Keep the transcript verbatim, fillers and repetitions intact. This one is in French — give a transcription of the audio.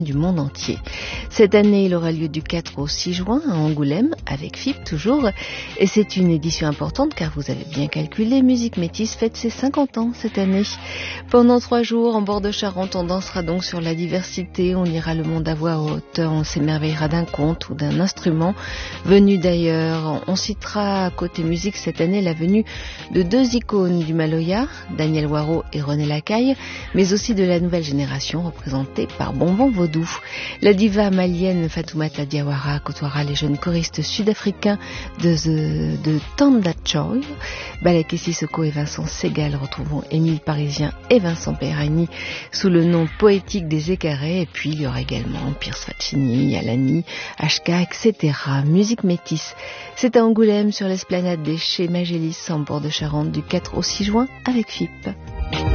du monde entier. Cette année, il aura lieu du quatre au six juin à Angoulême, avec F I P toujours, et c'est une édition importante car vous avez bien calculé, Musique Métisse fête ses cinquante ans cette année. Pendant trois jours, en bord de Charente, on dansera donc sur la diversité, on lira le monde à voix haute, on s'émerveillera d'un conte ou d'un instrument venu d'ailleurs. On citera côté musique cette année la venue de deux icônes du Maloya, Daniel Waro et René Lacaille, mais aussi de la nouvelle génération représentée par Bonbon Vaudou. La diva malienne Fatoumata Diawara côtoiera les jeunes choristes sud-africains de, The, de Tanda Choy. Balaké Sissoko et Vincent Segal retrouveront Émile Parisien et Vincent Perrani sous le nom poétique des Écarrés. Et puis il y aura également Pierce Faccini, Alani, H K, et cetera. Musique métisse. C'est à Angoulême sur l'esplanade des Chais Magélis en bord de Charente du quatre au six juin avec F I P.